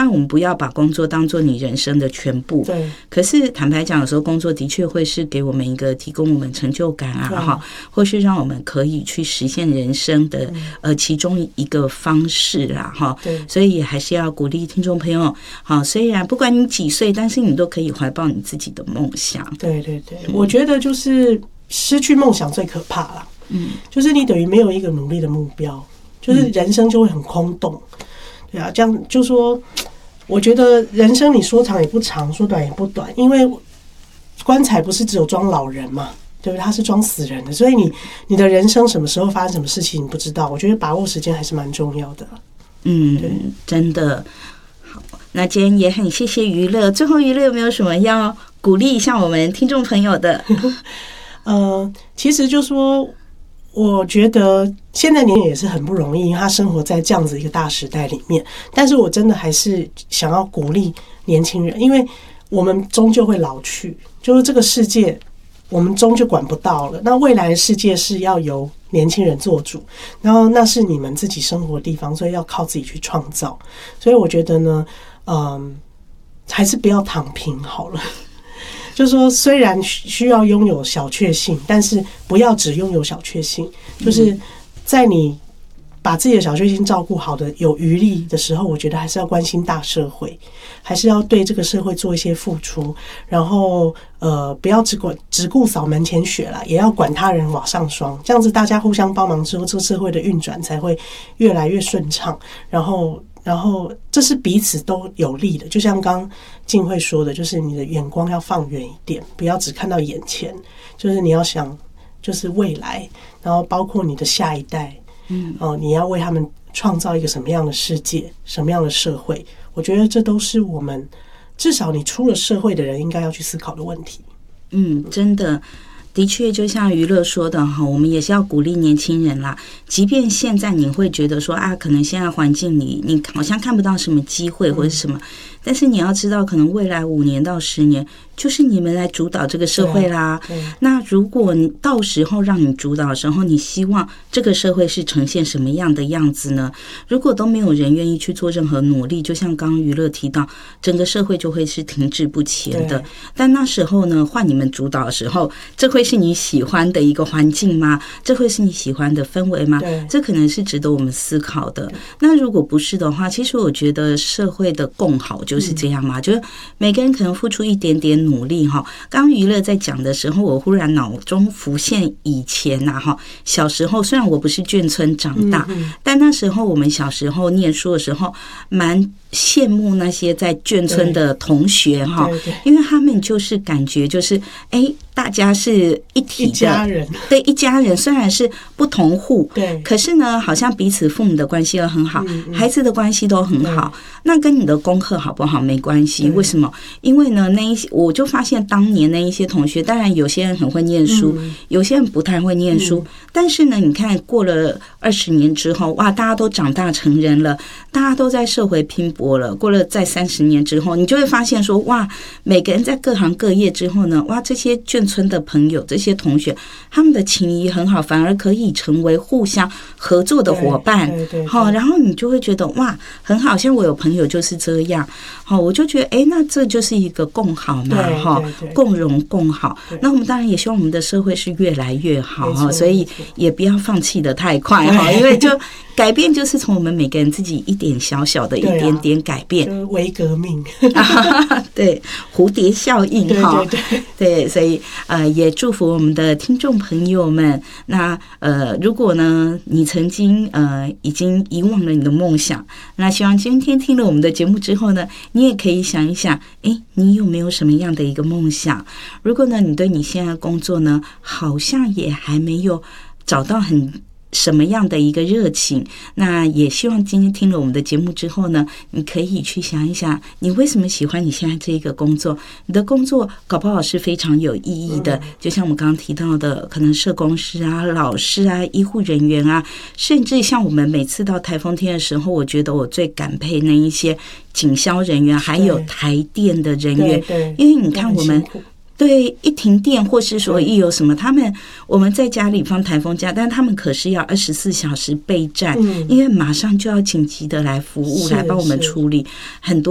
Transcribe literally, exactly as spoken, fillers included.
然我们不要把工作当做你人生的全部， 对。 可是坦白讲，有时候工作的确会是给我们一个提供我们成就感啊，哈，或是让我们可以去实现人生的、嗯、呃其中一个方式啦，哈。 对。 所以也还是要鼓励听众朋友，好，虽然不管你几岁，但是你都可以怀抱你自己的梦想。 对对对，嗯、我觉得就是失去梦想最可怕了。 嗯， 就是你等于没有一个努力的目标，就是人生就会很空洞。对啊，这样就说，我觉得人生你说长也不长，说短也不短，因为棺材不是只有装老人嘛，对不对？它是装死人的，所以你你的人生什么时候发生什么事情你不知道。我觉得把握时间还是蛮重要的。 嗯，真的。好，那今天也很谢谢娱乐。最后娱乐有没有什么要鼓励一下我们听众朋友的？ 呃，其实就说。我觉得现在年轻人也是很不容易，因为他生活在这样子一个大时代里面。但是我真的还是想要鼓励年轻人，因为我们终究会老去，就是这个世界我们终究管不到了。那未来的世界是要由年轻人做主，然后那是你们自己生活的地方，所以要靠自己去创造。所以我觉得呢，嗯，还是不要躺平好了。就是说，虽然需要拥有小确幸，但是不要只拥有小确幸。就是在你把自己的小确幸照顾好的有余力的时候，我觉得还是要关心大社会，还是要对这个社会做一些付出。然后呃，不要只管只顾扫门前雪啦，也要管他人瓦上霜。这样子大家互相帮忙之后，这个社会的运转才会越来越顺畅。然后。然后这是彼此都有利的，就像刚静慧说的，就是你的眼光要放远一点，不要只看到眼前，就是你要想就是未来，然后包括你的下一代，嗯，哦、呃，你要为他们创造一个什么样的世界，什么样的社会，我觉得这都是我们至少你出了社会的人应该要去思考的问题。 嗯，真的。的确，就像娱乐说的哈，我们也是要鼓励年轻人啦。即便现在你会觉得说啊，可能现在环境里你好像看不到什么机会或者什么，但是你要知道，可能未来五年到十年，就是你们来主导这个社会啦。那如果你到时候让你主导的时候，你希望这个社会是呈现什么样的样子呢？如果都没有人愿意去做任何努力，就像刚刚娱乐提到，整个社会就会是停滞不前的。但那时候呢，换你们主导的时候，这会是你喜欢的一个环境吗？这会是你喜欢的氛围吗？这可能是值得我们思考的。那如果不是的话，其实我觉得社会的共好就是这样嘛，嗯、就是每个人可能付出一点点努力哈。刚刚娱乐在讲的时候，我忽然脑中浮现以前呐哈，小时候虽然我不是眷村长大，嗯嗯但那时候我们小时候念书的时候，蛮羡慕那些在眷村的同学哈，因为他们就是感觉就是哎。大家是一体的，一家人， 对，一家人虽然是不同户， 对， 可是呢，好像彼此父母的关系都很好，嗯嗯孩子的关系都很好。那跟你的功课好不好没关系，为什么？因为呢，那一些我就发现当年那一些同学，当然有些人很会念书，嗯、有些人不太会念书，嗯、但是呢，你看过了二十年之后，哇，大家都长大成人了，大家都在社会拼搏了。过了再三十年之后，你就会发现说，哇，每个人在各行各业之后呢，哇，这些眷村的朋友，这些同学，他们的情谊很好，反而可以成为互相合作的伙伴。好，然后你就会觉得哇，很好，像我有朋友就是这样。好，我就觉得哎，那这就是一个共好嘛，哈，共荣共好。那我们当然也希望我们的社会是越来越好哈，所以也不要放弃的太快哈，因为就改变就是从我们每个人自己一点小小的一点点改变， 就是微革命。 对，蝴蝶效应哈， 对对对，所以呃，也祝福我们的听众朋友们。那呃，如果呢，你曾经呃已经遗忘了你的梦想，那希望今天听了我们的节目之后呢，你也可以想一想，哎，你有没有什么样的一个梦想？如果呢，你对你现在工作呢，好像也还没有找到很什么样的一个热情，那也希望今天听了我们的节目之后呢，你可以去想一想，你为什么喜欢你现在这一个工作？你的工作搞不好是非常有意义的，就像我们刚刚提到的，可能社工师啊、老师啊、医护人员啊，甚至像我们每次到台风天的时候，我觉得我最感佩那一些警消人员，还有台电的人员，因为你看我们。对，一停电或是说一有什么，他们我们在家里放台风假，但他们可是要二十四小时备战，因为马上就要紧急的来服务，来帮我们处理很多。